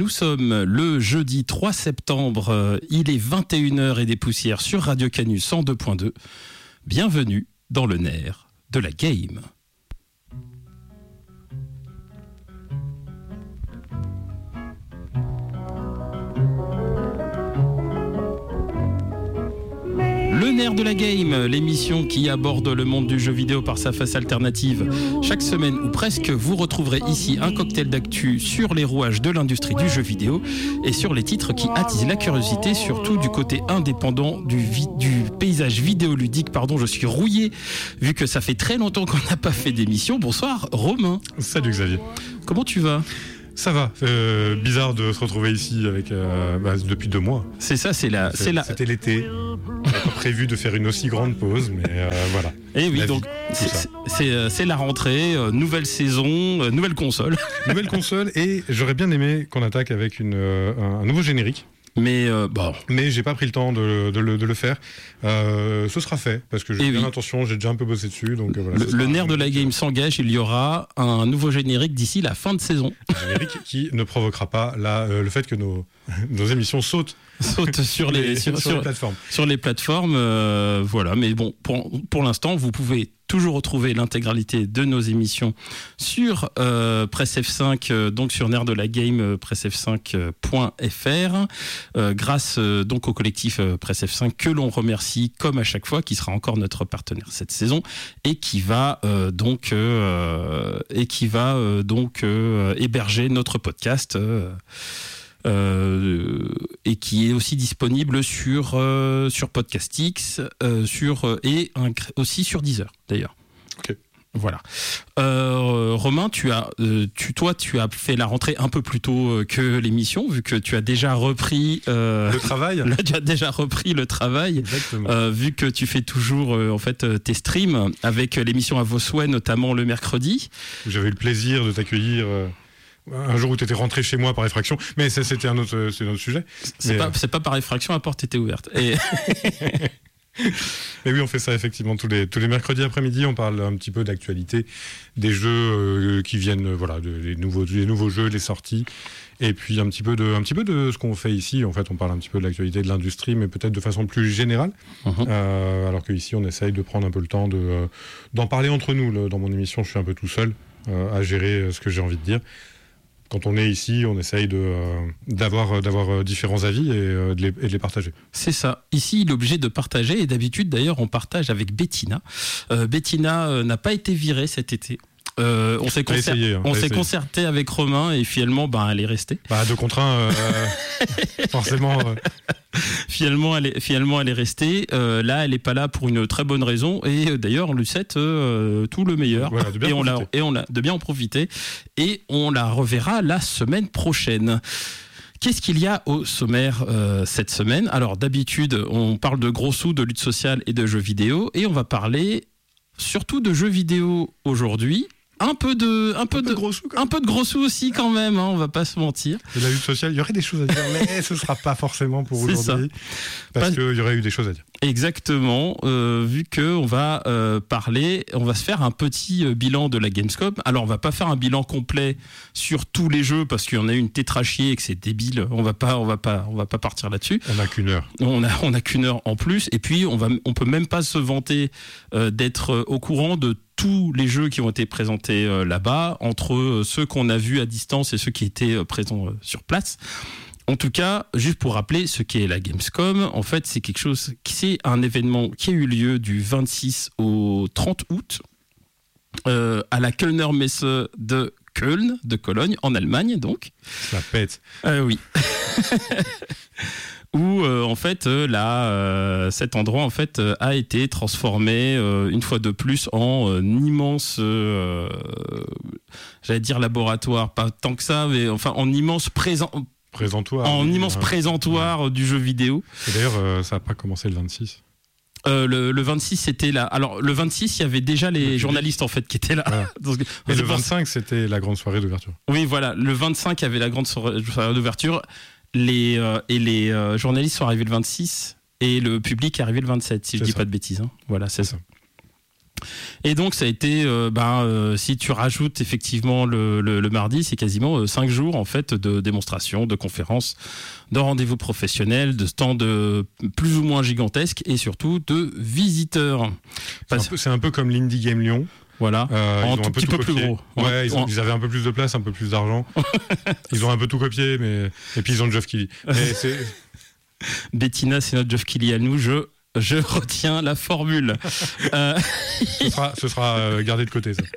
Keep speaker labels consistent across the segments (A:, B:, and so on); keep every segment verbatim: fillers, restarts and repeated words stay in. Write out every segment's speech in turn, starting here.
A: Nous sommes le jeudi trois septembre, il est vingt et une heures et des poussières sur Radio Canu cent deux point deux. Bienvenue dans le nerf de la game. Le nerf de la game, l'émission qui aborde le monde du jeu vidéo par sa face alternative. Chaque semaine ou presque, vous retrouverez ici un cocktail d'actu sur les rouages de l'industrie du jeu vidéo et sur les titres qui attisent la curiosité, surtout du côté indépendant du, vi- du paysage vidéoludique. Pardon, je suis rouillé vu que ça fait très longtemps qu'on n'a pas fait d'émission. Bonsoir Romain.
B: Salut Xavier.
A: Comment tu vas ?
B: Ça va, euh, bizarre de se retrouver ici avec euh, bah, depuis deux mois.
A: C'est ça, c'est la, c'est, c'est la...
B: C'était l'été. On n'avait pas prévu de faire une aussi grande pause, mais euh, voilà.
A: Et oui,
B: la
A: donc
B: vie,
A: c'est, c'est, c'est la rentrée, euh, nouvelle saison, euh, nouvelle console.
B: Nouvelle console, et j'aurais bien aimé qu'on attaque avec une, euh, un nouveau générique.
A: Mais euh, bon.
B: Mais j'ai pas pris le temps de, de, le, de le faire. Euh, ce sera fait parce que j'ai
A: Et
B: bien
A: oui.
B: l'intention, j'ai déjà un peu bossé dessus. Donc voilà.
A: Le, le nerf de la game s'engage. Il y aura un nouveau générique d'ici la fin de saison.
B: Un générique qui ne provoquera pas la, euh, le fait que nos, nos émissions sautent.
A: Saute sur les,
B: les,
A: sur,
B: sur
A: sur,
B: les plateformes.
A: Sur les plateformes, euh, voilà. Mais bon, pour, pour l'instant, vous pouvez toujours retrouver l'intégralité de nos émissions sur euh, Presse F cinq, euh, donc sur nerf de la game, euh, presse f cinq point f r, euh, grâce euh, donc au collectif euh, Presse F cinq que l'on remercie comme à chaque fois, qui sera encore notre partenaire cette saison et qui va euh, donc euh, et qui va euh, donc euh, héberger notre podcast. Euh, Euh, et qui est aussi disponible sur euh, sur Podcastix, euh, sur euh, et un, aussi sur Deezer d'ailleurs.
B: Ok.
A: Voilà. Euh, Romain, tu as, euh, tu, toi, tu as fait la rentrée un peu plus tôt que l'émission, vu que tu as déjà repris euh,
B: le travail.
A: Là, tu as déjà repris le travail.
B: Exactement.
A: Euh, vu que tu fais toujours euh, en fait tes streams avec l'émission à vos souhaits, notamment le mercredi.
B: J'avais eu le plaisir de t'accueillir. Euh... Un jour où tu étais rentré chez moi par effraction, mais ça, c'était un autre, c'est un autre sujet.
A: C'est
B: mais
A: pas,
B: euh...
A: c'est pas par effraction, la porte était ouverte. Et...
B: mais oui, on fait ça effectivement tous les tous les mercredis après-midi. On parle un petit peu d'actualité, des jeux euh, qui viennent, euh, voilà, de, des nouveaux, des nouveaux jeux, les sorties, et puis un petit peu de, un petit peu de ce qu'on fait ici. En fait, on parle un petit peu de l'actualité de l'industrie, mais peut-être de façon plus générale. Uh-huh. Euh, alors qu'ici, on essaye de prendre un peu le temps de euh, d'en parler entre nous. Là, dans mon émission, je suis un peu tout seul euh, à gérer ce que j'ai envie de dire. Quand on est ici, on essaye de, euh, d'avoir, d'avoir différents avis et, euh, de les, et de les partager.
A: C'est ça. Ici, il est obligé de partager. Et d'habitude, d'ailleurs, on partage avec Bettina. Euh, Bettina euh, n'a pas été virée cet été. Euh, on s'est, concer- essayé, hein, on s'est concerté avec Romain et finalement, ben, elle est restée.
B: Bah, de contre un, euh, forcément. Euh...
A: Finalement, elle est, finalement, elle est restée. Euh, là, elle n'est pas là pour une très bonne raison. Et euh, d'ailleurs, on lui souhaite euh, tout le meilleur.
B: Voilà, de bien
A: et,
B: on
A: l'a, et on l'a de bien en profiter. Et on la reverra la semaine prochaine. Qu'est-ce qu'il y a au sommaire euh, cette semaine ? Alors, d'habitude, on parle de gros sous, de lutte sociale et de jeux vidéo. Et on va parler surtout de jeux vidéo aujourd'hui. Un peu de, un peu, un peu de, de gros sous, un peu de gros sous aussi quand même, hein, on va pas se mentir.
B: Et la lutte sociale, il y aurait des choses à dire, mais ce sera pas forcément pour c'est aujourd'hui, ça. Parce qu'il y aurait eu des choses à dire.
A: Exactement, euh, vu que on va euh, parler, on va se faire un petit euh, bilan de la Gamescom. Alors on va pas faire un bilan complet sur tous les jeux parce qu'il y en a une tétrachier et que c'est débile. On va pas, on va pas, on va pas partir là-dessus.
B: On a qu'une heure.
A: On a, on a qu'une heure en plus. Et puis on va, on peut même pas se vanter euh, d'être au courant de tous les jeux qui ont été présentés euh, là-bas, entre euh, ceux qu'on a vus à distance et ceux qui étaient euh, présents euh, sur place. En tout cas, juste pour rappeler ce qu'est la Gamescom, en fait, c'est quelque chose, c'est un événement qui a eu lieu du vingt-six au trente août euh, à la Kölner Messe de Köln, de Cologne, en Allemagne, donc.
B: Ça pète.
A: Euh, oui. Où euh, en fait euh, là, euh, cet endroit en fait euh, a été transformé euh, une fois de plus en euh, immense, euh, j'allais dire laboratoire, pas tant que ça, mais enfin en immense présent.
B: Présentoir.
A: En
B: oui,
A: immense
B: hein.
A: présentoir ouais. du jeu vidéo.
B: Et d'ailleurs, euh, ça n'a pas commencé le vingt-six.
A: Euh, le, le vingt-six, c'était là. Alors, le vingt-six, il y avait déjà les journalistes en fait qui étaient là.
B: Voilà. Donc, et le vingt-cinq, c'était la grande soirée d'ouverture.
A: Oui, voilà. Le vingt-cinq, il y avait la grande soirée d'ouverture. Les, euh, et les euh, journalistes sont arrivés le vingt-six et le public est arrivé le vingt-sept, si c'est je ne dis ça. Pas de bêtises. Hein. Voilà, c'est ça. Et donc ça a été, euh, ben, euh, si tu rajoutes effectivement le, le, le mardi, c'est quasiment euh, cinq jours en fait de démonstrations, de conférences, de rendez-vous professionnels, de stands de plus ou moins gigantesques et surtout de visiteurs.
B: C'est, un peu, c'est un peu comme l'Indie Game Lyon.
A: Voilà,
B: euh,
A: en
B: tout
A: un petit peu plus gros.
B: Ouais, ils, ont, ils avaient un peu plus de place, un peu plus d'argent. Ils ont un peu tout copié, mais et puis ils ont Geoff Keighley. Mais c'est...
A: Bettina, c'est notre Geoff Keighley à nous. Je Je retiens la formule. euh...
B: Ce sera, ce sera euh, gardé de côté, ça.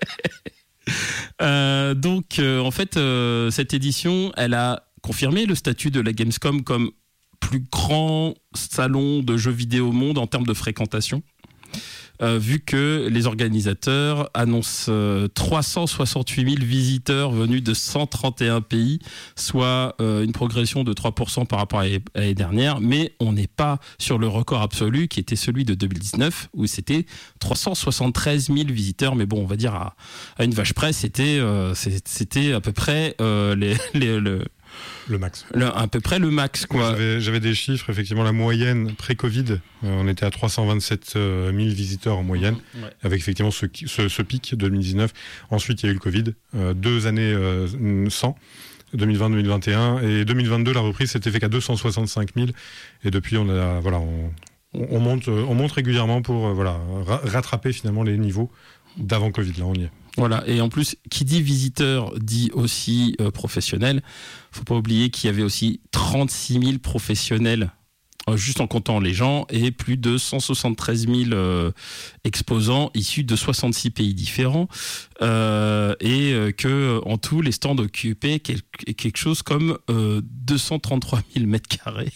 A: Euh, donc, euh, en fait, euh, cette édition, elle a confirmé le statut de la Gamescom comme plus grand salon de jeux vidéo au monde en termes de fréquentation. Euh, vu que les organisateurs annoncent euh, trois cent soixante-huit mille visiteurs venus de cent trente et un pays, soit euh, une progression de trois pour cent par rapport à l'année dernière, mais on n'est pas sur le record absolu qui était celui de deux mille dix-neuf, où c'était trois cent soixante-treize mille visiteurs, mais bon, on va dire à, à une vache près, c'était, euh, c'était à peu près euh, les, les, le,
B: Le max.
A: Le, à peu près le max, quoi.
B: J'avais, j'avais des chiffres, effectivement, la moyenne pré-Covid, euh, on était à trois cent vingt-sept mille visiteurs en moyenne, mmh, ouais. Avec effectivement ce, ce, ce pic deux mille dix-neuf. Ensuite, il y a eu le Covid, euh, deux années euh, sans, deux mille vingt deux mille vingt et un, et deux mille vingt-deux, la reprise s'était fait qu'à deux cent soixante-cinq mille, et depuis, on a, voilà, on, on monte, on monte régulièrement pour, euh, voilà, ra- rattraper finalement les niveaux d'avant Covid. Là, on y est.
A: Voilà, et en plus, qui dit visiteur dit aussi euh, professionnel. Faut pas oublier qu'il y avait aussi trente-six mille professionnels, euh, juste en comptant les gens, et plus de cent soixante-treize mille euh, exposants issus de soixante-six pays différents, euh, et euh, que en tout, les stands occupaient quelque, quelque chose comme euh, deux cent trente-trois mille mètres carrés.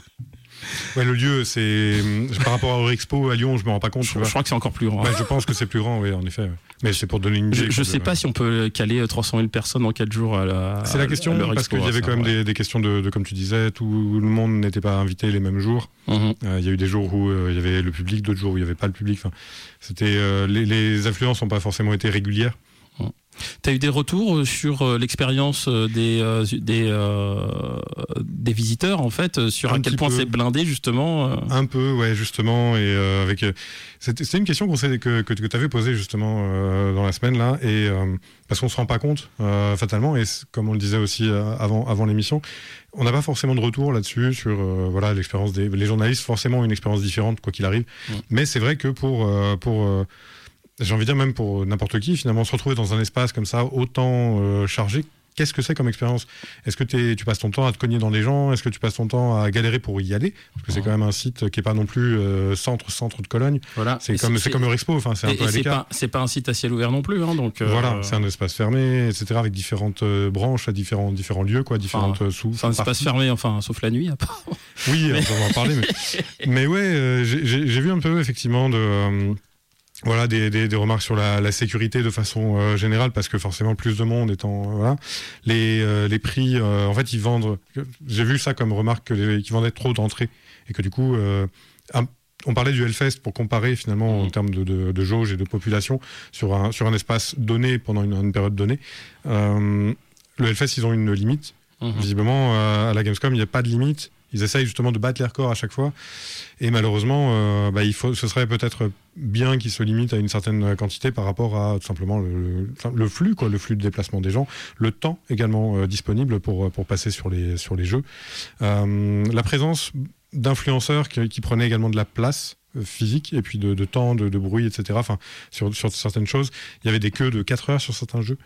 B: Ouais, le lieu, c'est par rapport à Eurexpo à Lyon, je me rends pas compte.
A: Je, je crois que c'est encore plus grand.
B: Ouais, je pense que c'est plus grand, oui, en effet. Mais c'est pour donner une idée.
A: Je, je sais pas si on peut caler trois cent mille personnes en quatre jours à la.
B: C'est la question, à parce qu'il y avait quand même ouais. des, des questions de, de, comme tu disais, tout le monde n'était pas invité les mêmes jours. Mm-hmm. Euh, il y a eu des jours où euh, il y avait le public, d'autres jours où il y avait pas le public. Enfin, c'était euh, les, les influences n'ont pas forcément été régulières.
A: Mm. Tu as eu des retours sur l'expérience des, euh, des, euh, des visiteurs, en fait, sur un à quel point peu. C'est blindé, justement euh...
B: Un peu, ouais, justement. Et, euh, avec, c'était, c'était une question qu'on sait, que, que, que tu avais posée, justement, euh, dans la semaine, là, et, euh, parce qu'on ne se rend pas compte, euh, fatalement, et comme on le disait aussi euh, avant, avant l'émission, on n'a pas forcément de retour là-dessus, sur euh, voilà, l'expérience des... Les journalistes, forcément, ont une expérience différente, quoi qu'il arrive. Mmh. Mais c'est vrai que pour... Euh, pour euh, j'ai envie de dire même pour n'importe qui, finalement, se retrouver dans un espace comme ça, autant euh, chargé, qu'est-ce que c'est comme expérience ? Est-ce que t'es, tu passes ton temps à te cogner dans les gens ? Est-ce que tu passes ton temps à galérer pour y aller ? Parce que c'est quand même un site qui n'est pas non plus euh, centre, centre de Cologne. Voilà. C'est, comme, c'est, c'est comme Eurexpo, enfin, c'est un et, peu et à l'écart.
A: C'est pas, c'est pas un site à ciel ouvert non plus. Hein, donc, euh,
B: voilà, c'est un espace fermé, et cetera, avec différentes euh, branches à différents, différents lieux, quoi, différentes enfin, sous.
A: C'est un espace parties. fermé, enfin, sauf la nuit, apparemment.
B: Oui, mais... on va en parler. Mais, mais ouais, euh, j'ai, j'ai, j'ai vu un peu, effectivement, de... Euh, Voilà, des, des, des remarques sur la, la sécurité de façon euh, générale, parce que forcément plus de monde étant euh, voilà, les euh, les prix, euh, en fait ils vendent. J'ai vu ça comme remarque que les, qu'ils vendaient trop d'entrées et que du coup, euh, un, on parlait du Hellfest pour comparer finalement mmh. en termes de, de, de jauge et de population sur un sur un espace donné pendant une, une période donnée. Euh, le Hellfest, ils ont une limite. Mmh. Visiblement, euh, à la Gamescom, il n'y a pas de limite. Ils essayent justement de battre les records à chaque fois. Et malheureusement, euh, bah, il faut, ce serait peut-être bien qu'ils se limitent à une certaine quantité par rapport à tout simplement le, le, le flux, quoi, le flux de déplacement des gens, le temps également euh, disponible pour, pour passer sur les, sur les jeux. Euh, la présence d'influenceurs qui, qui prenaient également de la place physique et puis de, de temps, de, de bruit, et cetera. Enfin, sur, sur certaines choses, il y avait des queues de quatre heures sur certains jeux.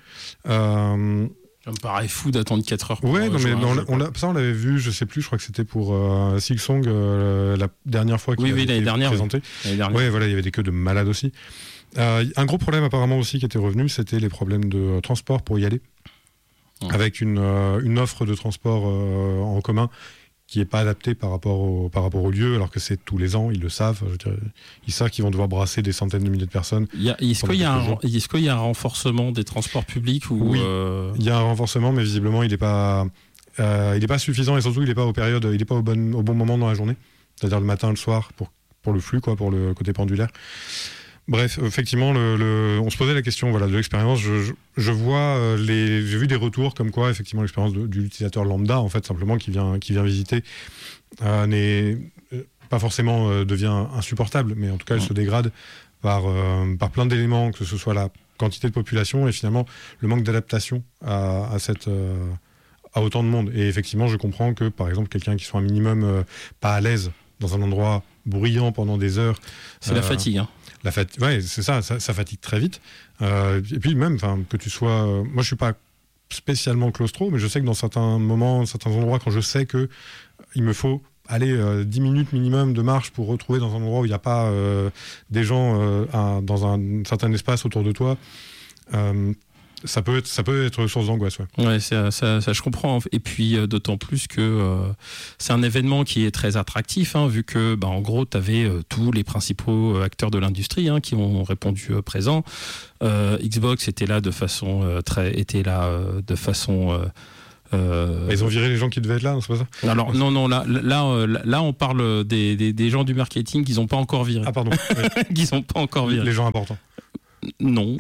B: Euh,
A: Ça me paraît fou d'attendre quatre heures pour
B: ouais, non, mais on l'a, on l'a, ça on l'avait vu, je sais plus, je crois que c'était pour euh, Silksong euh, la dernière fois qu'il
A: oui,
B: avait
A: oui,
B: été
A: l'année dernière,
B: présenté.
A: Oui. L'année dernière.
B: Ouais, voilà, il y avait des queues de malades aussi. Euh, un gros problème apparemment aussi qui était revenu, c'était les problèmes de euh, transport pour y aller, mmh. avec une, euh, une offre de transport euh, en commun qui n'est pas adapté par rapport, au, par rapport au lieu, alors que c'est tous les ans, ils le savent. Je veux dire, ils savent qu'ils vont devoir brasser des centaines de milliers de personnes.
A: Il y a, est-ce, qu'il y a un, est-ce qu'il y a un renforcement des transports publics ou
B: Oui,
A: euh...
B: il y a un renforcement, mais visiblement, il n'est pas, euh, il n'est pas suffisant, et surtout, il n'est pas aux périodes, il n'est pas au bon, au bon moment dans la journée, c'est-à-dire le matin, le soir, pour, pour le flux, quoi, pour le côté pendulaire. Bref, effectivement, le, le, on se posait la question voilà, de l'expérience. Je, je, je vois euh, les, j'ai vu des retours comme quoi, effectivement, l'expérience de, de l'utilisateur lambda, en fait, simplement qui vient, qui vient visiter, euh, n'est pas forcément euh, devient insupportable, mais en tout cas, elle se dégrade par, euh, par plein d'éléments, que ce soit la quantité de population et finalement le manque d'adaptation à, à, cette, euh, à autant de monde. Et effectivement, je comprends que, par exemple, quelqu'un qui soit un minimum euh, pas à l'aise dans un endroit bruyant pendant des heures...
A: C'est euh, la fatigue, hein.
B: La fatigue, ouais, c'est ça, ça, ça fatigue très vite. Euh, et puis même, que tu sois... Euh, moi, je suis pas spécialement claustro, mais je sais que dans certains moments, certains endroits, quand je sais que il me faut aller euh, dix minutes minimum de marche pour retrouver dans un endroit où il n'y a pas euh, des gens euh, un, dans un certain espace autour de toi, euh, ça peut être, ça peut être source d'angoisse. Ouais,
A: ouais ça, ça, ça je comprends. Et puis euh, d'autant plus que euh, c'est un événement qui est très attractif, hein, vu que bah, en gros tu avais euh, tous les principaux acteurs de l'industrie hein, qui ont répondu euh, présent. Euh, Xbox était là de façon euh, très, était là euh, de façon euh,
B: Euh... Ils ont viré les gens qui devaient être là, non, c'est pas ça?
A: Alors non, non, là, là, là, on parle des, des, des gens du marketing qu'ils n'ont pas encore viré.
B: Ah pardon. Oui.
A: qu'ils n'ont pas encore viré.
B: Les gens importants.
A: Non.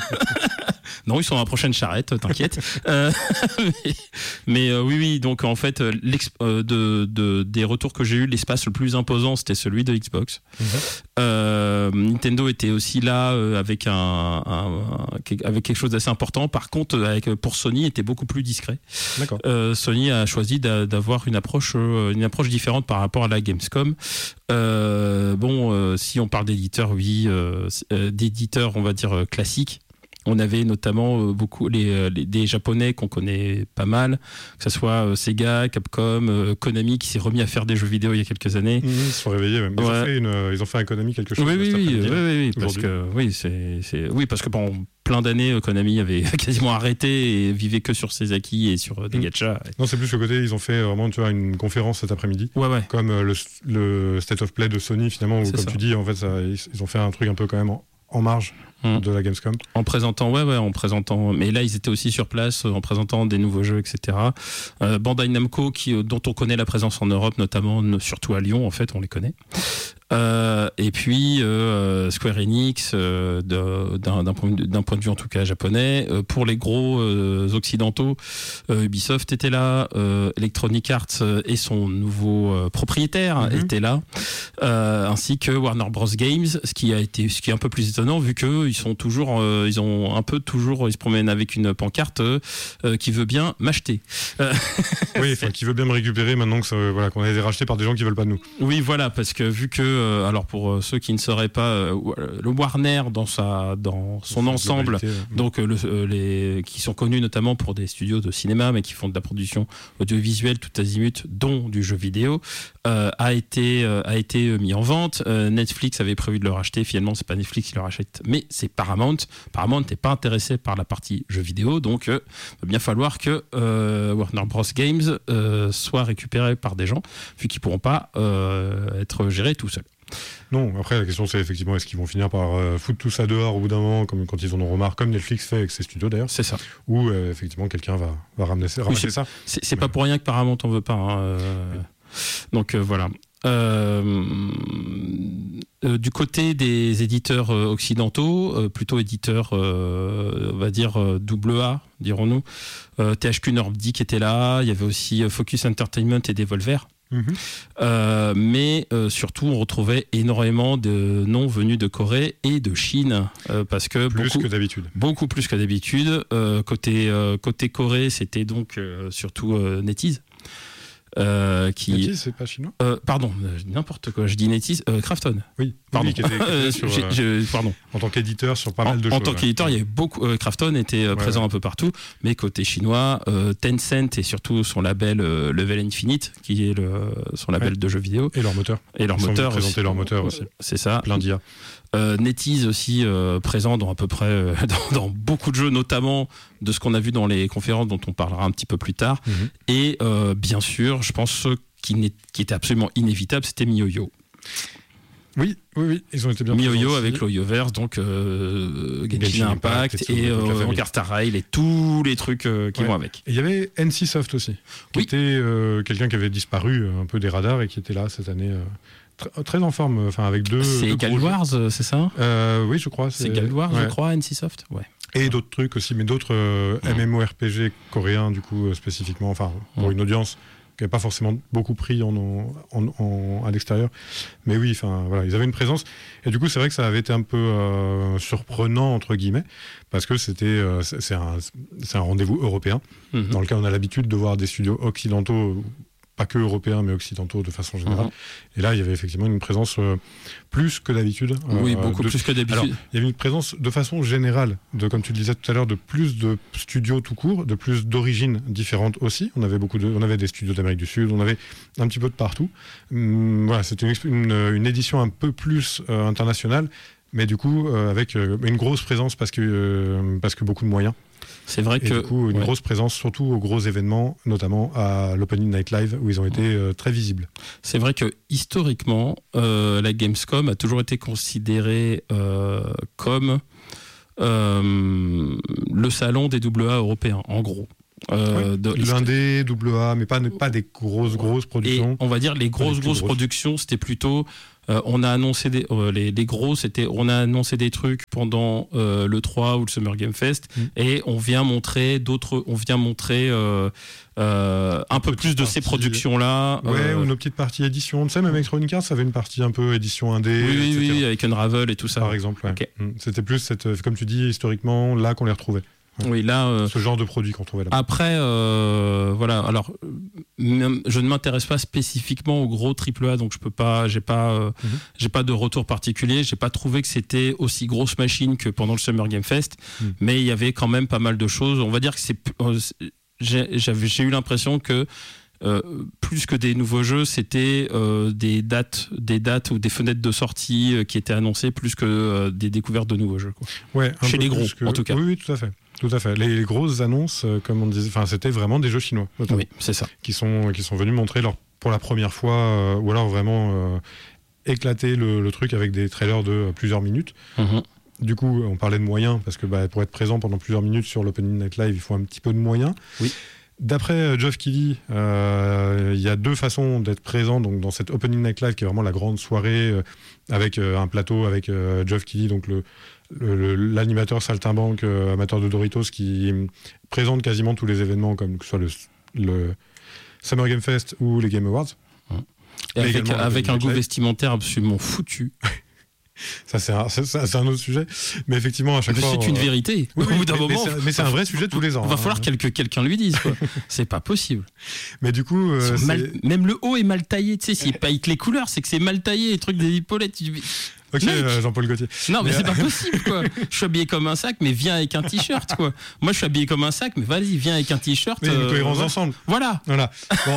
A: Non, ils sont à la prochaine charrette, t'inquiète. euh, mais mais euh, oui, oui, donc en fait, euh, de, de, des retours que j'ai eu, l'espace le plus imposant, c'était celui de Xbox. Mm-hmm. Euh, Nintendo était aussi là euh, avec, un, un, un, avec quelque chose d'assez important. Par contre, avec, pour Sony, était beaucoup plus discret.
B: D'accord.
A: Euh, Sony a choisi d'a, d'avoir une approche, une approche différente par rapport à la Gamescom. Euh, bon, euh, si on parle d'éditeurs, oui, euh, d'éditeurs, on va dire euh, classiques. On avait notamment euh, beaucoup les, les des japonais qu'on connaît pas mal, que ce soit euh, Sega, Capcom, euh, Konami qui s'est remis à faire des jeux vidéo il y a quelques années.
B: Mmh, ils se sont réveillés même. Ils, ouais. ont, fait une, euh, ils ont fait un Konami quelque chose.
A: Oui, oui, oui, oui,
B: oui,
A: oui, parce que oui, c'est, c'est oui parce que pendant plein d'années Konami avait quasiment arrêté et vivait que sur ses acquis et sur euh, des mmh. gachas.
B: Non, c'est plus le côté ils ont fait vraiment tu vois une conférence cet après-midi.
A: Ouais, ouais.
B: Comme euh, le, le State of Play de Sony finalement où c'est comme ça. Tu dis en fait ça, ils, ils ont fait un truc un peu quand même en, en marge de la Gamescom.
A: En présentant, ouais, ouais, en présentant. Mais là, ils étaient aussi sur place en présentant des nouveaux jeux, et cetera. Euh, Bandai Namco, qui, dont on connaît la présence en Europe, notamment, surtout à Lyon, en fait, on les connaît. Euh, et puis euh, Square Enix, euh, de, d'un, d'un, point de, d'un point de vue en tout cas japonais. Euh, pour les gros euh, occidentaux, euh, Ubisoft était là, euh, Electronic Arts et son nouveau euh, propriétaire mm-hmm. étaient là, euh, ainsi que Warner Bros Games, ce qui a été, ce qui est un peu plus étonnant vu que ils sont toujours, euh, ils ont un peu toujours, ils se promènent avec une pancarte euh, qui veut bien m'acheter. Euh,
B: oui, enfin qui veut bien me récupérer maintenant que ça, voilà qu'on a été racheté par des gens qui veulent pas de nous.
A: Oui, voilà, parce que vu que alors pour ceux qui ne sauraient pas, le Warner dans sa dans son ensemble, ouais. donc le, les qui sont connus notamment pour des studios de cinéma, mais qui font de la production audiovisuelle tout azimut, dont du jeu vidéo, euh, a été euh, a été mis en vente. Euh, Netflix avait prévu de le racheter. Finalement, c'est pas Netflix qui le rachète, mais c'est Paramount. Paramount n'est pas intéressé par la partie jeu vidéo, donc il euh, va bien falloir que euh, Warner Bros Games euh, soit récupéré par des gens, vu qu'ils pourront pas euh, être gérés tout seuls.
B: Non, après la question c'est effectivement est-ce qu'ils vont finir par euh, foutre tout ça dehors au bout d'un moment, comme quand ils en ont remarre, comme Netflix fait avec ses studios d'ailleurs.
A: C'est ça.
B: Ou euh, effectivement quelqu'un va, va ramener, ramasser
A: oui, c'est,
B: ça.
A: C'est, c'est ouais. pas pour rien que Paramount en veut pas. Hein, euh, oui. Donc euh, voilà. Euh, euh, du côté des éditeurs euh, occidentaux, euh, plutôt éditeurs, euh, on va dire euh, double A, dirons-nous. Euh, T H Q Nordic était là. Il y avait aussi euh, Focus Entertainment et Devolver. Mmh. Euh, mais euh, surtout on retrouvait énormément de noms venus de Corée et de Chine euh, parce que
B: plus
A: beaucoup,
B: que d'habitude
A: beaucoup plus que d'habitude euh, côté, euh, côté Corée c'était donc euh, surtout euh, NetEase Euh, qui
B: NetEase, c'est pas chinois
A: euh, pardon, n'importe quoi, je dis NetEase, euh, Krafton.
B: Oui,
A: pardon.
B: Oui, qui était, qui était sur,
A: euh, pardon.
B: En tant qu'éditeur sur pas
A: en,
B: mal de
A: en
B: choses.
A: En tant qu'éditeur, ouais. il y avait beaucoup. Euh, Krafton était euh, ouais, présent ouais. un peu partout, mais côté chinois, euh, Tencent et surtout son label euh, Level Infinite, qui est le, son label ouais. de jeux vidéo.
B: Et leur moteur.
A: Et leur
B: Ils
A: moteur.
B: Présenter leur moteur aussi.
A: C'est ça.
B: Plein d'I A.
A: Euh, NetEase aussi euh, présent dans à peu près euh, dans, dans beaucoup de jeux, notamment de ce qu'on a vu dans les conférences dont on parlera un petit peu plus tard. Mm-hmm. Et euh, bien sûr, je pense ce qui, n'est, qui était absolument inévitable, c'était MiYoYo.
B: Oui, oui, oui, ils ont été bien
A: MiYoYo avec l'Oyoverse, donc euh, Genshin, Genshin Impact, Impact et, et euh, Encore Star Rail et tous les trucs euh, qui ouais. vont avec.
B: Et il y avait N C Soft aussi, qui oui. était euh, quelqu'un qui avait disparu un peu des radars et qui était là cette année. Euh, très en forme, enfin avec deux.
A: C'est Guild Wars, c'est ça
B: euh, Oui, je crois.
A: C'est, c'est Guild Wars, ouais. je crois, N C Soft. Ouais.
B: Et d'autres trucs aussi, mais d'autres euh, mmh. M M O R P G coréens, du coup, euh, spécifiquement, enfin, pour mmh. une audience qui n'avaient pas forcément beaucoup pris en, en, en, à l'extérieur. Mais oui, enfin voilà, ils avaient une présence. Et du coup, c'est vrai que ça avait été un peu euh, surprenant entre guillemets, parce que c'était euh, c'est un c'est un rendez-vous européen mmh. dans lequel on a l'habitude de voir des studios occidentaux, pas que européens mais occidentaux de façon générale. Mmh. Et là, il y avait effectivement une présence euh, plus que d'habitude.
A: Oui, euh, beaucoup
B: de...
A: plus que d'habitude.
B: Alors, il y avait une présence de façon générale, de, comme tu le disais tout à l'heure, de plus de studios tout court, de plus d'origines différentes aussi. On avait beaucoup de, on avait des studios d'Amérique du Sud, on avait un petit peu de partout. Hum, voilà, c'était une, une, une édition un peu plus euh, internationale, mais du coup euh, avec euh, une grosse présence parce que euh, parce que beaucoup de moyens.
A: C'est vrai
B: et
A: que
B: du coup une
A: ouais.
B: grosse présence surtout aux gros événements, notamment à l'Opening Night Live où ils ont été euh, très visibles.
A: C'est vrai que historiquement euh, la Gamescom a toujours été considérée euh, comme euh, le salon des double A européens en gros.
B: Euh, oui. L'indé, double A, mais pas, pas des grosses grosses productions.
A: Et on va dire les grosses grosses, grosses productions, c'était plutôt euh, on a annoncé des euh, les, les gros, c'était on a annoncé des trucs pendant euh, le trois ou le Summer Game Fest mm. et on vient montrer d'autres, on vient montrer euh, euh, un peu plus de parties, ces productions là.
B: Ouais, euh, ou nos petites parties édition. Tu sais, même Electronic Arts, ça avait une partie un peu édition indé.
A: Oui, oui, oui, avec Unravel et tout ça.
B: Par exemple, ouais.
A: Okay.
B: C'était plus cette, comme tu dis, historiquement là qu'on les retrouvait.
A: Oui, là, euh,
B: ce genre de produit qu'on trouvait là.
A: Après, euh, voilà. Alors, je ne m'intéresse pas spécifiquement aux gros triple A, donc je peux pas, j'ai pas, euh, mm-hmm. j'ai pas de retour particulier. J'ai pas trouvé que c'était aussi grosse machine que pendant le Summer Game Fest, mm. mais il y avait quand même pas mal de choses. On va dire que c'est, euh, j'ai, j'avais, j'ai eu l'impression que Euh, plus que des nouveaux jeux, c'était euh, des dates, des dates ou des fenêtres de sortie euh, qui étaient annoncées plus que euh, des découvertes de nouveaux jeux. Quoi.
B: Ouais,
A: chez les gros,
B: que...
A: en tout cas.
B: Oui, oui, tout à fait. Tout à fait. Les grosses annonces, euh, comme on disait, enfin, c'était vraiment des jeux chinois.
A: Notamment, oui, c'est ça.
B: Qui sont qui sont venus montrer leur pour la première fois, euh, ou alors vraiment euh, éclater le, le truc avec des trailers de euh, plusieurs minutes. Mm-hmm. Du coup, on parlait de moyens parce que bah, pour être présent pendant plusieurs minutes sur l'Opening Night Live, il faut un petit peu de moyens.
A: Oui.
B: D'après euh, Geoff Keighley, il euh, y a deux façons d'être présent donc, dans cette Opening Night Live qui est vraiment la grande soirée euh, avec euh, un plateau avec euh, Geoff Keighley, donc le, le, le, l'animateur saltimbanque euh, amateur de Doritos qui présente quasiment tous les événements comme que ce soit le, le Summer Game Fest ou les Game Awards.
A: Et avec, avec un goût vestimentaire absolument foutu.
B: Ça, c'est un, c'est, c'est un autre sujet. Mais effectivement, à chaque
A: mais
B: fois.
A: C'est une euh... vérité.
B: Oui,
A: Au bout d'un
B: mais,
A: moment.
B: Mais c'est, mais c'est un vrai sujet tous les ans.
A: Il va
B: hein.
A: falloir que quelqu'un lui dise, quoi. C'est pas possible.
B: Mais du coup. Euh,
A: mal, même le haut est mal taillé. Tu sais, s'il pas avec les couleurs, c'est que c'est mal taillé, les trucs des épaulettes.
B: Ok, euh, Jean-Paul Gaultier.
A: Non, mais, mais c'est pas possible, quoi. Je suis habillé comme un sac, mais viens avec un t-shirt, quoi. Moi, je suis habillé comme un sac, mais vas-y, viens avec un t-shirt.
B: Mais une cohérence
A: euh,
B: ensemble.
A: Voilà.
B: Voilà. Bon.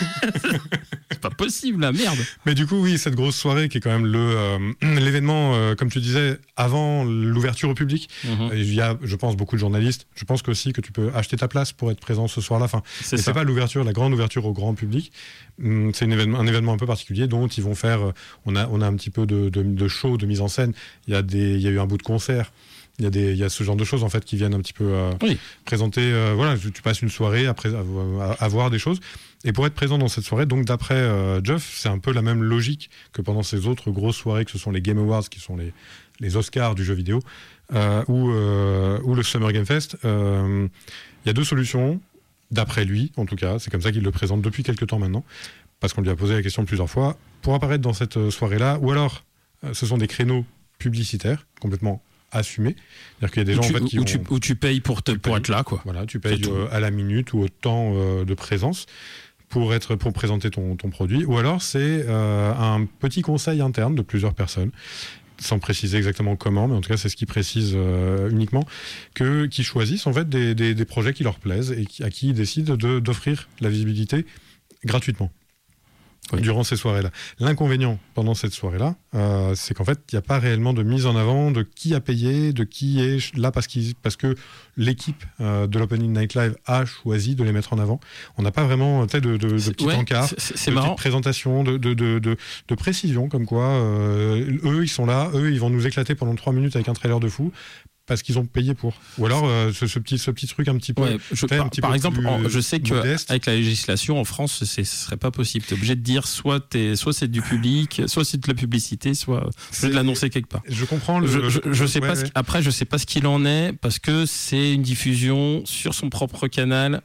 A: C'est pas possible, là, merde.
B: Mais du coup, oui, cette grosse soirée qui est quand même le, euh, l'événement, euh, comme tu disais, avant l'ouverture au public. Mm-hmm. Il y a, je pense, beaucoup de journalistes. Je pense aussi que tu peux acheter ta place pour être présent ce soir-là. Enfin, c'est, c'est pas l'ouverture, la grande ouverture au grand public. C'est un événement, un événement un peu particulier dont ils vont faire. On a, on a un petit peu de, de, de show, de mise en scène. Il y a des, il y a eu un bout de concert. Il y a des, il y a ce genre de choses en fait qui viennent un petit peu euh, oui. présenter. Euh, voilà, tu passes une soirée après à, à, à voir des choses. Et pour être présent dans cette soirée, donc d'après euh, Geoff, c'est un peu la même logique que pendant ces autres grosses soirées, que ce sont les Game Awards, qui sont les, les Oscars du jeu vidéo, euh, ou, euh, ou le Summer Game Fest. Euh, il y a deux solutions. D'après lui, en tout cas, c'est comme ça qu'il le présente depuis quelques temps maintenant, parce qu'on lui a posé la question plusieurs fois, pour apparaître dans cette soirée-là, ou alors ce sont des créneaux publicitaires complètement assumés, c'est-à-dire qu'il y a des gens
A: où tu,
B: en fait, qui
A: où,
B: ont,
A: tu, où tu payes pour, te,
B: tu
A: pour
B: payes,
A: être là, quoi.
B: Voilà, tu payes euh, à la minute ou au temps euh, de présence pour être pour présenter ton, ton produit, ou alors c'est euh, un petit conseil interne de plusieurs personnes, sans préciser exactement comment, mais en tout cas c'est ce qu'ils précisent euh, uniquement, que, qui choisissent en fait des, des, des projets qui leur plaisent et qui, à qui ils décident de, d'offrir la visibilité gratuitement. Oui. Durant ces soirées-là. L'inconvénient pendant cette soirée-là, euh, c'est qu'en fait, il n'y a pas réellement de mise en avant de qui a payé, de qui est là parce, qu'il, parce que l'équipe euh, de l'Opening Night Live a choisi de les mettre en avant. On n'a pas vraiment de, de, de petits
A: ouais,
B: encarts,
A: c'est, c'est
B: de
A: marrant.
B: petites présentations, de, de, de, de, de précision, comme quoi euh, eux, ils sont là, eux, ils vont nous éclater pendant trois minutes avec un trailer de fou. Parce qu'ils ont payé pour. Ou alors euh, ce, ce, petit, ce petit truc un petit peu.
A: Ouais, je,
B: fait,
A: par
B: un petit
A: par
B: peu
A: exemple, en, je sais qu'avec la législation en France, c'est, ce serait pas possible. Tu es obligé de dire soit, t'es, soit c'est du public, soit c'est de la publicité, soit c'est de l'annoncer quelque part.
B: Je comprends. Le,
A: je, je, je sais
B: ouais,
A: pas.
B: Ouais.
A: Ce, après, je sais pas ce qu'il en est parce que c'est une diffusion sur son propre canal.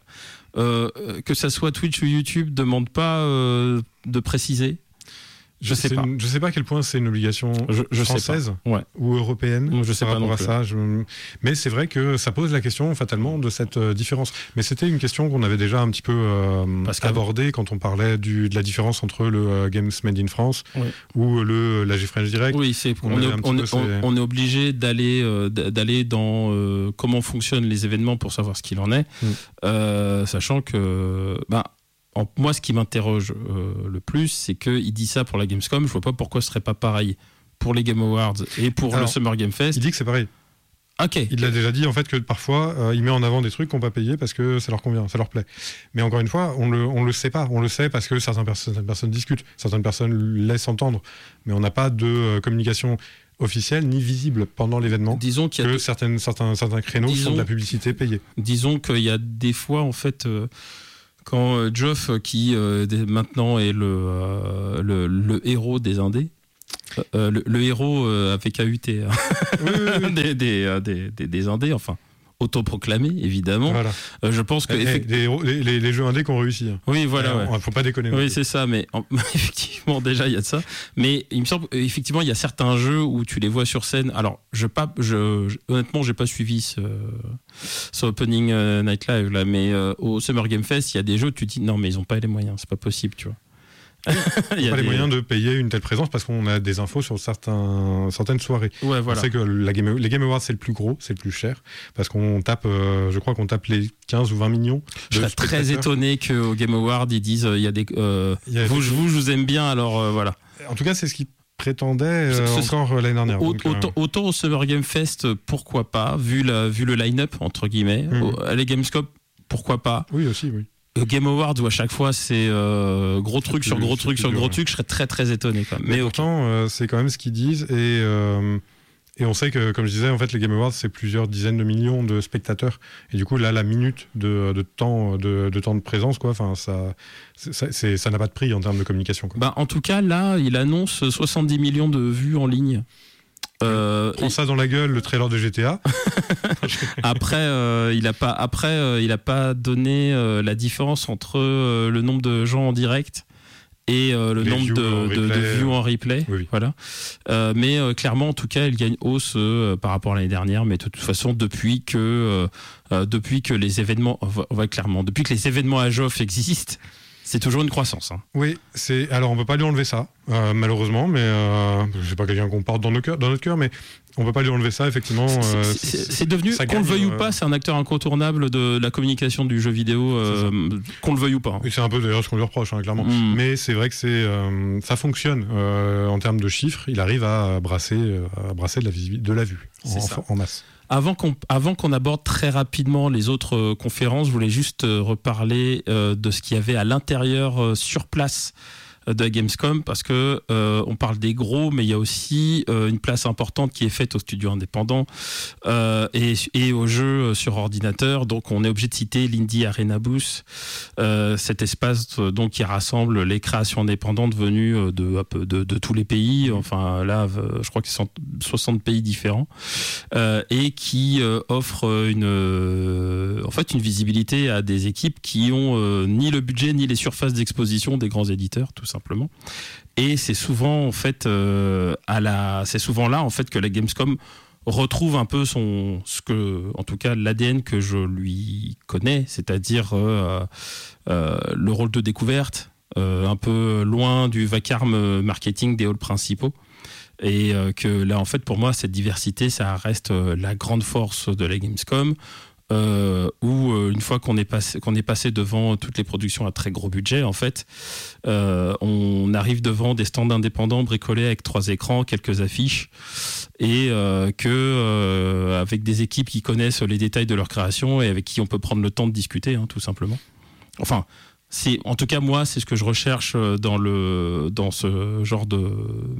A: euh, que ça soit Twitch ou YouTube, demande pas euh, de préciser. Je sais pas.
B: Une, je sais pas à quel point c'est une obligation
A: je, je
B: française
A: ouais.
B: ou européenne.
A: Je sais
B: par
A: pas
B: rapport
A: non
B: à
A: plus.
B: ça. Je... Mais c'est vrai que ça pose la question fatalement de cette euh, différence. Mais c'était une question qu'on avait déjà un petit peu euh, abordée quand on parlait du, de la différence entre le euh, Games Made in France
A: oui.
B: ou le la GFrench Direct.
A: Oui, c'est on, on, est, on, peu, on, on est obligé d'aller euh, d'aller dans euh, comment fonctionnent les événements pour savoir ce qu'il en est, mm. euh, sachant que bah moi, ce qui m'interroge euh, le plus, c'est qu'il dit ça pour la Gamescom. Je vois pas pourquoi ce serait pas pareil pour les Game Awards et pour Alors, le Summer Game Fest.
B: Il dit que c'est pareil.
A: Ok.
B: Il l'a déjà dit en fait que parfois euh, il met en avant des trucs qu'on ne peut pas payer parce que ça leur convient, ça leur plaît. Mais encore une fois, on le on le sait pas. On le sait parce que certaines personnes, certaines personnes discutent, certaines personnes laissent entendre. Mais on n'a pas de euh, communication officielle ni visible pendant l'événement.
A: Disons qu'il y a
B: que
A: de...
B: certaines certains certains créneaux
A: disons,
B: sont de la publicité payée.
A: Disons qu'il y a des fois en fait. Euh... Quand euh, Geoff, qui euh, maintenant est le, euh, le, le héros des indés, euh, le, le héros euh, avec A U T hein. oui, oui, oui. des, des, des, des, des indés, enfin, autoproclamé évidemment.
B: Voilà.
A: Euh, je pense que
B: et, effect... des, les, les, les jeux indés qui ont réussi. Hein.
A: Oui, voilà.
B: Il ouais. faut pas déconner.
A: Oui, c'est ça. Mais en... effectivement, déjà il y a de ça. Mais il me semble effectivement il y a certains jeux où tu les vois sur scène. Alors, je pas, je, je honnêtement, j'ai pas suivi ce, ce Opening Night Live là, mais euh, au Summer Game Fest, il y a des jeux où tu te dis non, mais ils ont pas les moyens, c'est pas possible, tu vois.
B: Il n'y a pas des... les moyens de payer une telle présence parce qu'on a des infos sur certains, certaines soirées.
A: Ouais, voilà.
B: On sait que la Game, les Game Awards c'est le plus gros, c'est le plus cher parce qu'on tape, euh, je crois qu'on tape les quinze ou vingt millions.
A: Je serais très étonné qu'au Game Awards ils disent il euh, y a des, euh, il y a vous, des... vous, je vous aime bien, alors euh, voilà.
B: En tout cas, c'est ce qui prétendait euh, ce, encore l'année dernière.
A: Au,
B: donc,
A: autant,
B: euh...
A: autant au Summer Game Fest, pourquoi pas, vu, la, vu le line-up entre guillemets. Mmh. Au, à les Gamescom, pourquoi pas.
B: Oui aussi, oui.
A: Game Awards où à chaque fois c'est euh, gros truc sur gros truc sur gros truc, je serais très très étonné quand même.
B: Mais, Mais pourtant okay. euh, c'est quand même ce qu'ils disent et euh, et on sait que comme je disais en fait les Game Awards c'est plusieurs dizaines de millions de spectateurs et du coup là la minute de, de temps de, de temps de présence quoi, enfin ça c'est, c'est, ça n'a pas de prix en termes de communication quoi.
A: Bah en tout cas là il annonce soixante-dix millions de vues en ligne.
B: Euh, Prends ça dans la gueule, le trailer de G T A.
A: après, euh, il a pas. Après, euh, il a pas donné euh, la différence entre euh, le nombre de gens en direct et euh, le
B: Les
A: nombre de, de, de views en replay.
B: Oui, oui.
A: Voilà. Euh, mais euh, clairement, en tout cas, il y a une hausse euh, par rapport à l'année dernière. Mais de toute façon, depuis que euh, depuis que les événements, on va clairement, depuis que les événements à Geoff existent. C'est toujours une croissance. Hein.
B: Oui, c'est alors on peut pas lui enlever ça, euh, malheureusement, mais euh, c'est pas quelqu'un qu'on porte dans nos cœurs, dans notre cœur, mais on peut pas lui enlever ça effectivement.
A: C'est,
B: euh,
A: c'est, c'est, c'est devenu, qu'on gagne, le veuille euh... ou pas, c'est un acteur incontournable de la communication du jeu vidéo, euh, qu'on le veuille ou pas. Hein.
B: Et c'est un peu d'ailleurs ce qu'on lui reproche, hein, clairement. Mm. Mais c'est vrai que c'est, euh, ça fonctionne euh, en termes de chiffres. Il arrive à brasser, à brasser de la visibilité, de la vue en, en masse.
A: Avant qu'on, avant qu'on aborde très rapidement les autres euh, conférences, je voulais juste euh, reparler euh, de ce qu'il y avait à l'intérieur, euh, sur place, euh, de la Gamescom, parce que euh, on parle des gros, mais il y a aussi euh, une place importante qui est faite aux studios indépendants euh, et, et aux jeux sur ordinateur. Donc on est obligé de citer l'Indie Arena Booth, euh, cet espace euh, donc qui rassemble les créations indépendantes venues de, de, de, de tous les pays. Enfin là, je crois que c'est soixante pays différents. Euh, et qui euh, offre une, euh, en fait une visibilité à des équipes qui ont euh, ni le budget ni les surfaces d'exposition des grands éditeurs, tout simplement. Et c'est souvent en fait euh, à la, c'est souvent là en fait que la Gamescom retrouve un peu son, ce que, en tout cas l'A D N que je lui connais, c'est-à-dire euh, euh, le rôle de découverte, euh, un peu loin du vacarme marketing des halls principaux. Et euh, que là, en fait, pour moi, cette diversité, ça reste euh, la grande force de la Gamescom, euh, où euh, une fois qu'on est passé, qu'on est passé devant toutes les productions à très gros budget, en fait, euh, on arrive devant des stands indépendants bricolés avec trois écrans, quelques affiches, et euh, que euh, avec des équipes qui connaissent les détails de leur création et avec qui on peut prendre le temps de discuter, hein, tout simplement. Enfin. C'est, en tout cas, moi, c'est ce que je recherche dans le, dans ce genre de,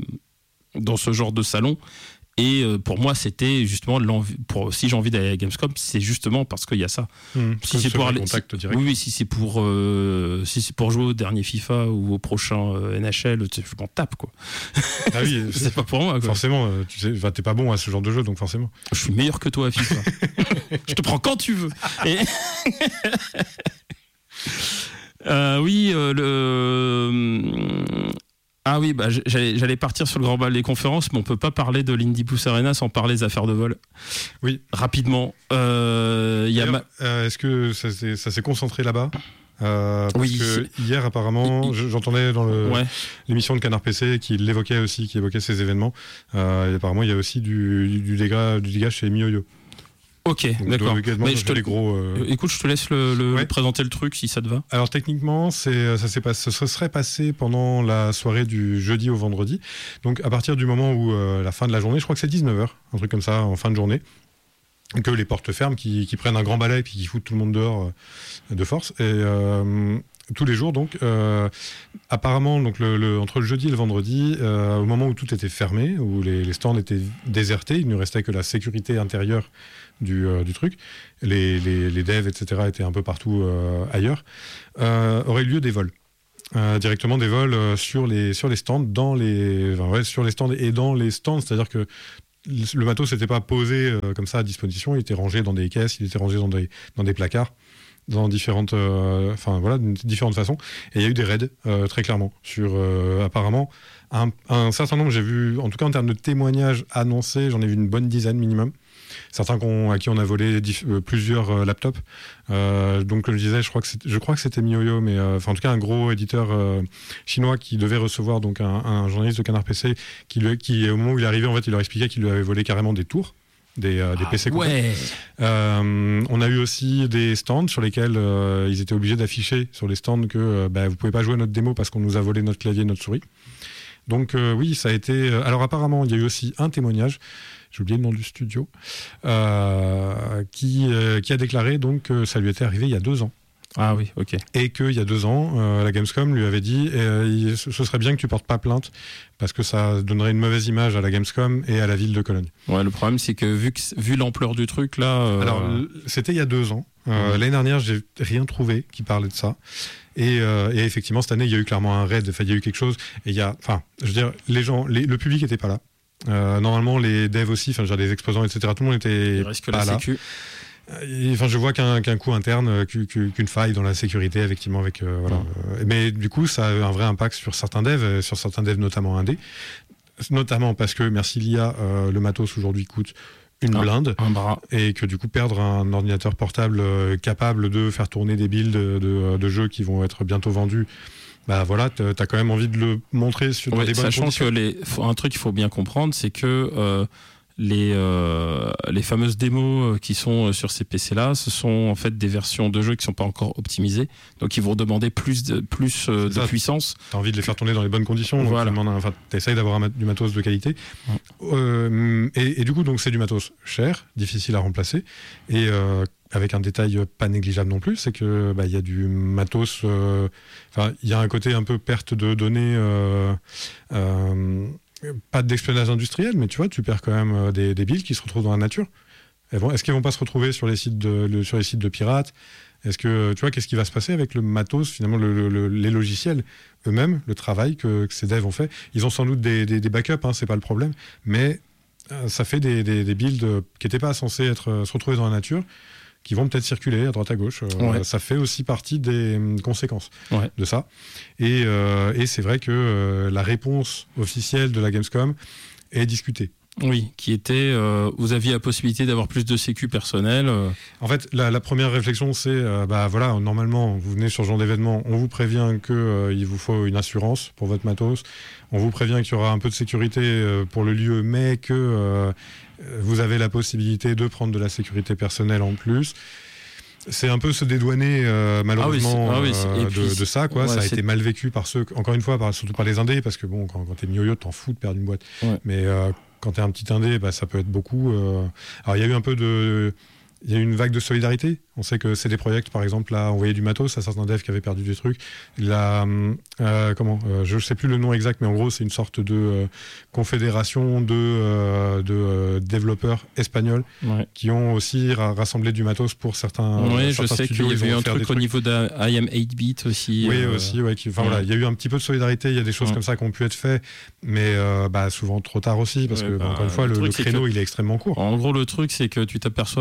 A: dans ce genre de salon. Et pour moi, c'était justement l'envie, pour, si j'ai envie d'aller à Gamescom, c'est justement parce qu'il y a ça.
B: Mmh,
A: si c'est pour aller,
B: contact
A: si,
B: direct.
A: oui, si c'est pour, euh, si c'est pour jouer au dernier FIFA ou au prochain euh, N H L, je m'en tape, quoi.
B: Ah oui,
A: c'est, c'est pas pour moi, quoi.
B: Forcément, tu sais, t'es pas bon à ce genre de jeu, donc forcément.
A: Je suis meilleur que toi à FIFA. Je te prends quand tu veux. Et euh, oui, euh, le. Ah oui, bah, j'allais, j'allais partir sur le grand bal des conférences, mais on peut pas parler de l'Indypus Arena sans parler des affaires de vol.
B: Oui.
A: Rapidement. Euh, y a ma...
B: euh, est-ce que ça s'est, ça s'est concentré là-bas euh, parce
A: oui,
B: que hier apparemment, il... j'entendais dans le, ouais. l'émission de Canard P C qui l'évoquait aussi, qui évoquait ces événements. Euh, et apparemment, il y a aussi du, du, dégât, du dégât chez MiYoYo.
A: Ok, donc, d'accord. Mais je te
B: les gros, euh...
A: écoute, je te laisse le, le ouais. présenter le truc si ça te va.
B: Alors techniquement, c'est, ça, s'est pas, ça se serait passé pendant la soirée du jeudi au vendredi. Donc à partir du moment où euh, la fin de la journée, je crois que c'est dix-neuf heures, un truc comme ça, en fin de journée, que les portes ferment, qui, qui prennent un grand balai et puis qui foutent tout le monde dehors euh, de force. Et euh, tous les jours, donc, euh, apparemment, donc le, le, entre le jeudi et le vendredi, euh, au moment où tout était fermé, où les, les stands étaient désertés, il ne restait que la sécurité intérieure du, euh, du truc, les, les, les devs, et cetera, étaient un peu partout euh, ailleurs, euh, auraient lieu des vols. Euh, directement des vols euh, sur, les, sur les stands, dans les, enfin, ouais, sur les stands et dans les stands, c'est-à-dire que le matos n'était pas posé euh, comme ça à disposition, il était rangé dans des caisses, il était rangé dans des, dans des placards, dans différentes, euh, enfin voilà, différentes façons. Et il y a eu des raids euh, très clairement sur euh, apparemment un, un certain nombre. J'ai vu, en tout cas en termes de témoignages annoncés, j'en ai vu une bonne dizaine minimum. Certains qu'on, à qui on a volé diff, euh, plusieurs euh, laptops. Euh, donc, comme je disais, je crois que, c'est, je crois que c'était MiYoYo, mais euh, en tout cas un gros éditeur euh, chinois qui devait recevoir donc un, un journaliste de Canard P C qui, lui, qui, au moment où il est arrivé, en fait, il leur expliquait qu'il lui avait volé carrément des tours. Des, euh, des
A: ah,
B: P C
A: ouais.
B: euh, on a eu aussi des stands sur lesquels euh, ils étaient obligés d'afficher sur les stands que euh, bah, vous pouvez pas jouer à notre démo parce qu'on nous a volé notre clavier et notre souris. Donc euh, oui, ça a été... Alors apparemment, il y a eu aussi un témoignage, j'ai oublié le nom du studio, euh, qui, euh, qui a déclaré donc, que ça lui était arrivé il y a deux ans.
A: Ah oui, ok.
B: Et qu'il y a deux ans, euh, la Gamescom lui avait dit euh, ce serait bien que tu portes pas plainte parce que ça donnerait une mauvaise image à la Gamescom et à la ville de Cologne.
A: Ouais, le problème c'est que vu, que, vu l'ampleur du truc là... Euh...
B: Alors, c'était il y a deux ans. Euh, mmh. L'année dernière, j'ai rien trouvé qui parlait de ça. Et, euh, et effectivement, cette année, il y a eu clairement un raid. Enfin, il y a eu quelque chose. Et il y a, enfin, je veux dire, les gens, les, le public n'était pas là. Euh, normalement, les devs aussi, enfin, les exposants, et cetera. Tout le monde était pas là. Sécu. Et, enfin, je vois qu'un, qu'un coup interne, qu'une faille dans la sécurité, effectivement, avec euh, voilà. Mmh. Mais du coup, ça a eu un vrai impact sur certains devs, sur certains devs notamment indés, notamment parce que merci l'I A, euh, le matos aujourd'hui coûte une ah, blinde
A: un bras.
B: Et que du coup perdre un ordinateur portable euh, capable de faire tourner des builds de, de, de jeux qui vont être bientôt vendus, bah voilà, t'as quand même envie de le montrer sur
A: ouais,
B: des bonnes
A: sachant
B: conditions.
A: Que les, un truc qu'il faut bien comprendre, c'est que euh, les, euh, les fameuses démos qui sont sur ces P C-là, ce sont en fait des versions de jeux qui ne sont pas encore optimisées, donc ils vont demander plus de, plus euh, de ça, puissance.
B: T'as envie de les faire tourner dans les bonnes conditions,
A: voilà.
B: donc enfin, t'essayes d'avoir un, du matos de qualité. Ouais. Euh, et, et du coup, donc c'est du matos cher, difficile à remplacer, et euh, avec un détail pas négligeable non plus, c'est que bah, y a du matos, euh, enfin il y a un côté un peu perte de données. Euh, euh, Pas d'espionnage industriel, mais tu vois, tu perds quand même des, des builds qui se retrouvent dans la nature. Bon, est-ce qu'ils vont pas se retrouver sur les sites de, le, sur les sites de pirates ? Est-ce que, tu vois, qu'est-ce qui va se passer avec le matos, finalement, le, le, les logiciels eux-mêmes, le travail que, que ces devs ont fait ? Ils ont sans doute des, des, des backups, hein, c'est pas le problème, mais euh, ça fait des, des, des builds qui n'étaient pas censés être, se retrouver dans la nature, qui vont peut-être circuler à droite à gauche. Euh, ouais. Ça fait aussi partie des conséquences ouais. de ça. Et, euh, et c'est vrai que euh, la réponse officielle de la Gamescom est discutée.
A: Oui, qui était, euh, vous aviez la possibilité d'avoir plus de sécu personnel. Euh...
B: En fait, la, la première réflexion, c'est, euh, bah voilà, normalement, vous venez sur ce genre d'événement, on vous prévient qu'il euh, vous faut une assurance pour votre matos, on vous prévient qu'il y aura un peu de sécurité euh, pour le lieu, mais que euh, vous avez la possibilité de prendre de la sécurité personnelle en plus. C'est un peu se dédouaner euh, malheureusement ah oui, ah oui, euh, puis, de, de ça, quoi. Ouais, ça a c'est... été mal vécu par ceux, encore une fois, par, surtout par les indés, parce que bon, quand, quand t'es MiYoYo, t'en fous de perdre une boîte. Ouais. Mais euh, quand t'es un petit indé, bah, ça peut être beaucoup. Euh... Alors il y a eu un peu de... Il y a eu une vague de solidarité. On sait que C D Projekt, par exemple, a envoyé du matos à certains devs qui avaient perdu des trucs. La, euh, comment euh, je ne sais plus le nom exact, mais en gros, c'est une sorte de euh, confédération de, euh, de euh, développeurs espagnols ouais. qui ont aussi ra- rassemblé du matos pour certains.
A: Oui,
B: certains
A: je sais qu'il y avait eu un truc au niveau de I am eight bit aussi.
B: Oui,
A: euh...
B: aussi. Ouais, qui, enfin, ouais. Voilà, il y a eu un petit peu de solidarité. Il y a des choses ouais. comme ça qui ont pu être faites, mais euh, bah, souvent trop tard aussi, parce ouais, que, bah, encore une fois, le, le, le créneau, que... il est extrêmement court.
A: En gros, le truc, c'est que tu t'aperçois vendredi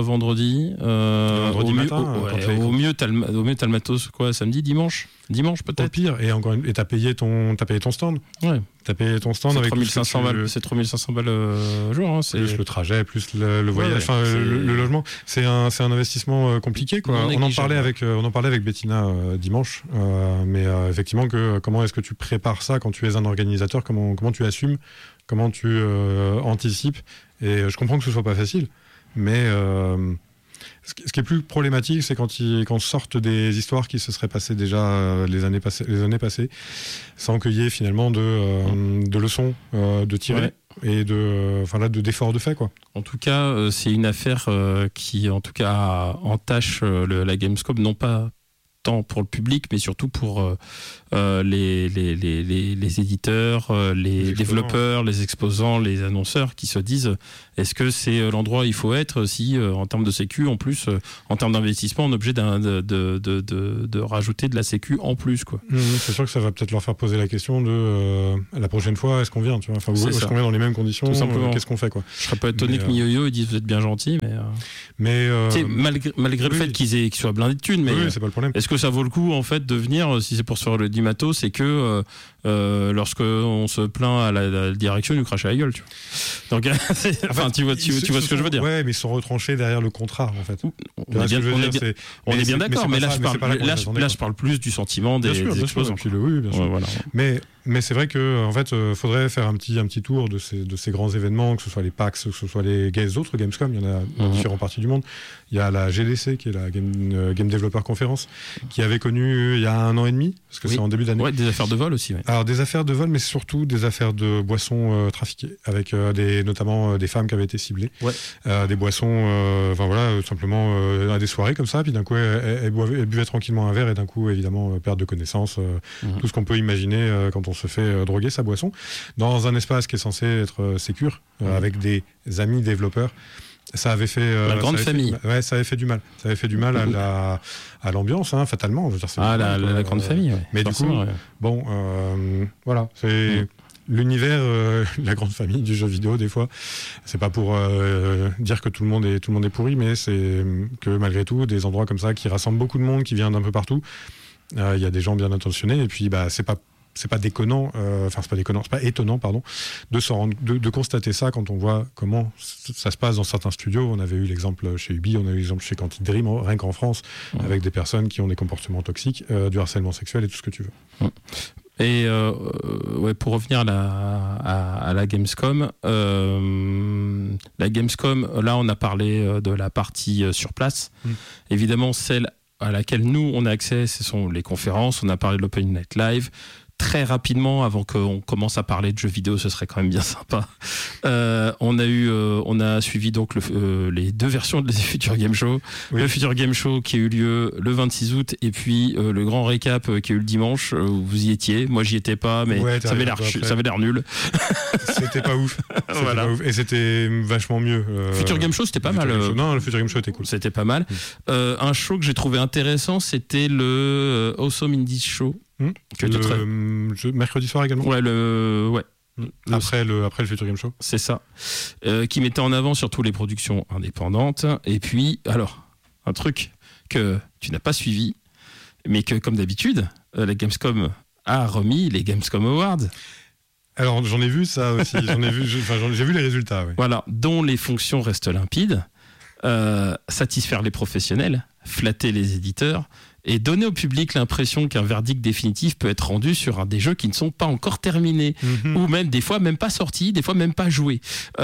A: vendredi. Euh,
B: vendredi
A: au,
B: matin,
A: mieux,
B: euh,
A: ouais, au, mieux, t'as le, au mieux, t'as le matos, quoi, samedi, dimanche Dimanche, peut-être.
B: Au pire, et encore une, et t'as payé ton, t'as payé ton stand.
A: Ouais.
B: T'as payé ton stand
A: c'est
B: avec
A: trois mille cinq cents balles. Le... C'est trois mille cinq cents balles euh, jour. Hein, c'est...
B: Plus le trajet, plus le, le voyage,
A: ouais,
B: enfin
A: c'est...
B: le, le logement. C'est un, c'est un investissement euh, compliqué, quoi. On en parlait avec, euh, on en parlait avec Bettina euh, dimanche, euh, mais euh, effectivement que comment est-ce que tu prépares ça quand tu es un organisateur, comment comment tu assumes, comment tu euh, anticipes. Et je comprends que ce soit pas facile, mais euh, ce qui est plus problématique, c'est quand ils quand sortent des histoires qui se seraient passées déjà euh, les années passées, les années passées, sans qu'il y ait finalement de euh, de leçons euh, de tirer. Ouais. Et de, enfin là, de d'efforts de fait, quoi.
A: En tout cas, euh, c'est une affaire euh, qui, en tout cas, entache euh, le, la Gamescom, non pas tant pour le public, mais surtout pour euh, euh, les, les, les, les, les éditeurs, euh, les, les développeurs, les exposants, les annonceurs qui se disent est-ce que c'est l'endroit où il faut être si, euh, en termes de sécu, en plus, euh, en termes d'investissement, on est obligé de, de, de, de, de rajouter de la sécu en plus, quoi.
B: Mmh, c'est sûr que ça va peut-être leur faire poser la question de euh, la prochaine fois, est-ce qu'on vient, tu vois, enfin, est-ce qu'on vient dans les mêmes conditions, euh, qu'est-ce qu'on fait, quoi.
A: Je serais pas étonné mais, que MiYoYo ils disent vous êtes bien gentil, mais, euh...
B: mais euh...
A: malgré, malgré oui. le fait qu'ils, aient, qu'ils soient blindés de thunes, mais
B: oui, c'est pas le problème.
A: Est-ce que ça vaut le coup, en fait, de venir, si c'est pour se faire le du matos, c'est que euh, euh, lorsque on se plaint à la, la direction, ils nous crachent à la gueule, tu vois. Donc, c'est, enfin, tu vois, tu, tu vois ce que
B: sont,
A: je veux dire.
B: Ouais, mais ils sont retranchés derrière le contrat, en fait.
A: On est bien, on est bien, c'est, on est bien d'accord, mais, mais là, je parle, là, là, là, je parle plus du sentiment des,
B: sûr,
A: des exposants.
B: Sûr, le, oui, bien sûr.
A: Ouais, voilà.
B: Mais mais c'est vrai que en fait, euh, faudrait faire un petit un petit tour de ces de ces grands événements, que ce soit les PAX, que ce soit les, les autres Gamescom. Il y en a dans mm-hmm. différentes parties du monde. Il y a la G D C, qui est la Game, euh, Game Developer Conference, qui avait connu il y a un an et demi, parce que oui. c'est en début d'année.
A: Ouais, des affaires de vol aussi. Ouais.
B: Alors des affaires de vol, mais surtout des affaires de boissons euh, trafiquées, avec euh, des notamment euh, des femmes qui avaient été ciblées,
A: ouais.
B: euh, des boissons, euh, enfin voilà, euh, simplement euh, à des soirées comme ça, puis d'un coup elles, elles, buvaient, elles buvaient tranquillement un verre et d'un coup évidemment euh, perte de connaissance, euh, mm-hmm. tout ce qu'on peut imaginer euh, quand on se fait euh, droguer sa boisson, dans un espace qui est censé être euh, sécure, euh, mmh. avec des amis développeurs. Ça avait fait euh,
A: la grande famille.
B: Fait, ouais, ça avait fait du mal. Ça avait fait du mal mmh. à la à l'ambiance, hein, fatalement. Je veux dire, c'est
A: ah, la,
B: mal,
A: la, la grande
B: euh,
A: famille. Ouais.
B: Mais du coup, ouais. bon, euh, voilà, c'est mmh. l'univers, euh, la grande famille du jeu vidéo. Des fois, c'est pas pour euh, dire que tout le monde est tout le monde est pourri, mais c'est que malgré tout, des endroits comme ça qui rassemblent beaucoup de monde, qui vient d'un peu partout. Il euh, y a des gens bien intentionnés, et puis bah c'est pas c'est pas déconnant, euh, enfin c'est pas déconnant, c'est pas étonnant, pardon, de, s'en rendre, de, de constater ça quand on voit comment ça se passe dans certains studios. On avait eu l'exemple chez Ubi, on a eu l'exemple chez Quantic Dream, rien qu'en France, mmh. avec des personnes qui ont des comportements toxiques, euh, du harcèlement sexuel et tout ce que tu veux.
A: Mmh. Et euh, ouais, pour revenir à la, à, à la Gamescom, euh, la Gamescom, là on a parlé de la partie sur place. Mmh. Évidemment, celle à laquelle nous on a accès, ce sont les conférences. On a parlé de l'Open Night Live. Très rapidement, avant qu'on commence à parler de jeux vidéo, ce serait quand même bien sympa. Euh, on a eu, euh, on a suivi donc le, euh, les deux versions de les Future Game Show. Oui. Le Future Game Show qui a eu lieu le vingt-six août et puis euh, le grand récap euh, qui a eu le dimanche. Euh, où vous y étiez. Moi, j'y étais pas, mais ouais, ça avait l'air, ça avait l'air nul.
B: C'était pas ouf. C'était
A: voilà.
B: pas ouf. Et c'était vachement mieux.
A: Euh, Future Game Show, c'était pas mal.
B: Euh, non, le Future Game Show était cool.
A: C'était pas mal. Mmh. Euh, un show que j'ai trouvé intéressant, c'était le euh, Awesome Indie Show.
B: Mmh. Que le très... je, mercredi soir également.
A: Ouais, le ouais.
B: Après le après le Future Game Show.
A: C'est ça. Euh, qui mettait en avant surtout les productions indépendantes. Et puis alors un truc que tu n'as pas suivi, mais que comme d'habitude, euh, la Gamescom a remis les Gamescom Awards.
B: Alors j'en ai vu ça aussi. j'en ai vu. Enfin j'en, j'ai vu les résultats. Ouais.
A: Voilà, dont les fonctions restent limpides. Euh, satisfaire les professionnels, flatter les éditeurs et donner au public l'impression qu'un verdict définitif peut être rendu sur un des jeux qui ne sont pas encore terminés, mmh. ou même des fois même pas sortis, des fois même pas joués.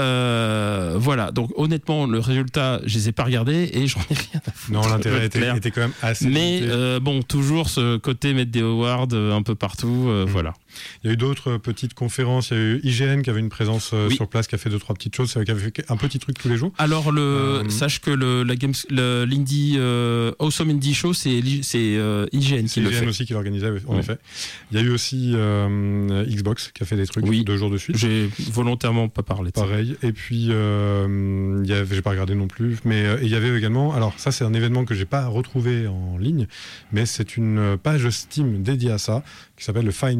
A: Euh, voilà, donc honnêtement, le résultat, je les ai pas regardés et j'en ai rien à foutre.
B: Non, l'intérêt était, était quand même assez
A: mais euh, bon, toujours ce côté mettre des awards un peu partout, euh, mmh. voilà.
B: Il y a eu d'autres petites conférences. Il y a eu I G N qui avait une présence euh, oui. sur place, qui a fait deux trois petites choses, qui avait fait un petit truc tous les jours.
A: Alors le, euh, sache que le la games, le, l'indie euh, Awesome Indie Show, c'est c'est euh, I G N qui
B: c'est
A: le
B: I G N
A: fait.
B: aussi qui l'organisait, en ouais. effet. Il y a eu aussi euh, Xbox qui a fait des trucs
A: oui.
B: deux jours de suite.
A: J'ai volontairement pas parlé de
B: Pareil.
A: ça.
B: Et puis euh, il y avait, j'ai pas regardé non plus, mais euh, il y avait également. Alors ça, c'est un événement que j'ai pas retrouvé en ligne, mais c'est une page Steam dédiée à ça, qui s'appelle le Find Your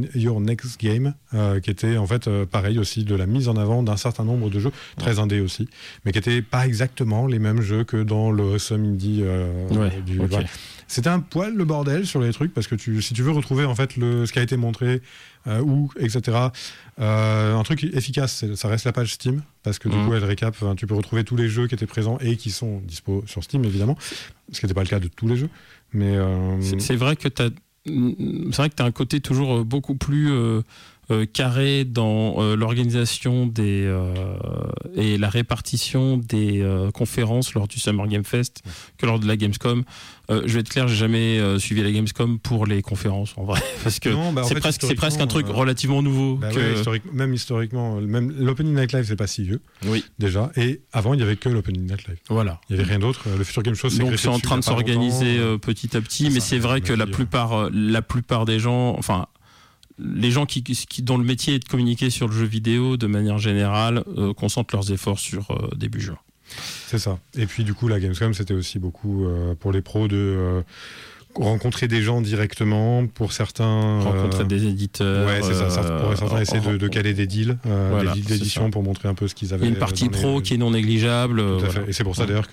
B: Next Game, euh, qui était en fait euh, pareil aussi de la mise en avant d'un certain nombre de jeux, très indé aussi, mais qui n'étaient pas exactement les mêmes jeux que dans le Awesome Indie euh,
A: ouais,
B: du...
A: okay.
B: Ouais. C'était un poil le bordel sur les trucs, parce que tu, si tu veux retrouver en fait le, ce qui a été montré, euh, où, et cetera, euh, un truc efficace, ça reste la page Steam, parce que du mmh. coup, elle récap, hein, tu peux retrouver tous les jeux qui étaient présents et qui sont dispo sur Steam, évidemment, ce qui n'était pas le cas de tous les jeux. Mais euh...
A: c'est, c'est vrai que tu as c'est vrai que tu as un côté toujours beaucoup plus euh, euh, carré dans euh, l'organisation des, euh, et la répartition des euh, conférences lors du Summer Game Fest ouais. que lors de la Gamescom. Euh, je vais être clair, j'ai jamais euh, suivi la Gamescom pour les conférences en vrai, parce que non, bah, c'est, fait, presque, c'est presque un truc euh, relativement nouveau.
B: Bah
A: que...
B: ouais, historique, même historiquement, même l'Opening Night Live c'est pas si vieux,
A: oui.
B: déjà, et avant il y avait que l'Opening Night Live.
A: Voilà.
B: Il y avait rien d'autre. Le Future Game Show c'est
A: donc c'est en train de s'organiser euh, petit à petit, mais ça, c'est vrai que la plupart, euh, la plupart des gens, enfin. Les gens qui, qui, dont le métier est de communiquer sur le jeu vidéo, de manière générale, euh, concentrent leurs efforts sur euh, début juin.
B: C'est ça. Et puis du coup, la Gamescom, c'était aussi beaucoup euh, pour les pros de euh, rencontrer des gens directement, pour certains...
A: Rencontrer
B: euh,
A: des éditeurs.
B: Ouais, c'est ça. ça pour certains, euh, essayer de, de caler des deals, euh, voilà, des deals d'édition pour montrer un peu ce qu'ils avaient.
A: Il y a une partie pro les... qui est non négligeable.
B: Tout à
A: voilà.
B: fait. Et c'est pour ça, d'ailleurs, que